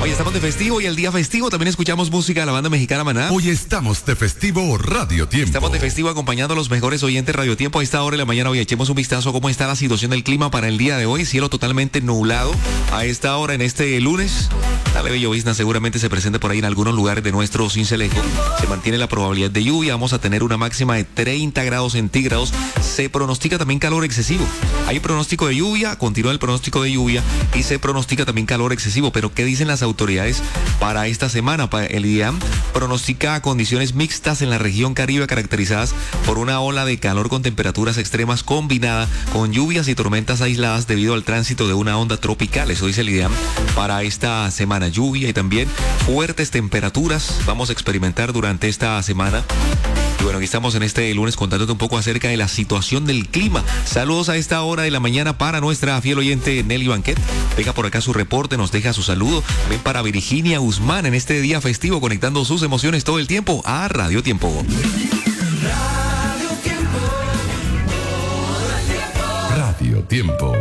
Hoy estamos de festivo y el día festivo también escuchamos música de la banda mexicana Maná. Hoy estamos de festivo Radio Tiempo. Estamos de festivo acompañando a los mejores oyentes Radio Tiempo a esta hora de la mañana. Hoy echemos un vistazo a cómo está la situación del clima para el día de hoy. Cielo totalmente nublado a esta hora en este lunes. La leve llovizna seguramente se presente por ahí en algunos lugares de nuestro Cincelejo. Se mantiene la probabilidad de lluvia. Vamos a tener una máxima de 30 grados centígrados. Se pronostica también calor excesivo. Hay pronóstico de lluvia, continúa el pronóstico de lluvia y se pronostica también calor excesivo. Pero ¿qué dicen las autoridades para esta semana? El IDEAM pronostica condiciones mixtas en la región Caribe caracterizadas por una ola de calor con temperaturas extremas combinada con lluvias y tormentas aisladas debido al tránsito de una onda tropical. Eso dice el IDEAM para esta semana. Lluvia y también fuertes temperaturas vamos a experimentar durante esta semana. Y bueno, aquí estamos en este lunes contándote un poco acerca de la situación del clima. Saludos a esta hora de la mañana para nuestra fiel oyente Nelly Banquet. Venga por acá su reporte, nos deja su saludo. Ven para Virginia Guzmán en este día festivo conectando sus emociones todo el tiempo a Radio Tiempo. Radio Tiempo.